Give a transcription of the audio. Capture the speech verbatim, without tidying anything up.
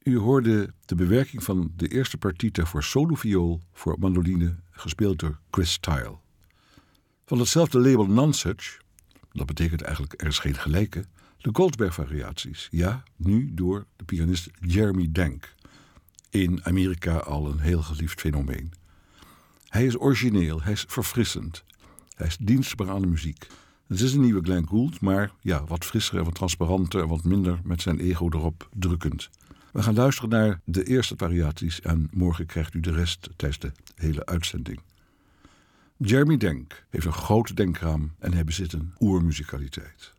U hoorde de bewerking van de eerste partita voor soloviool voor mandoline, gespeeld door Chris Tile. Van hetzelfde label Nonsuch, dat betekent eigenlijk er is geen gelijke, de Goldberg-variaties. Ja, nu door de pianist Jeremy Denk. In Amerika al een heel geliefd fenomeen. Hij is origineel, hij is verfrissend. Hij is dienstbaar aan de muziek. Het is een nieuwe Glenn Gould, maar ja, wat frisser en wat transparanter en wat minder met zijn ego erop drukkend. We gaan luisteren naar de eerste variaties en morgen krijgt u de rest tijdens de hele uitzending. Jeremy Denk heeft een grote denkraam en hij bezit een oermuzikaliteit.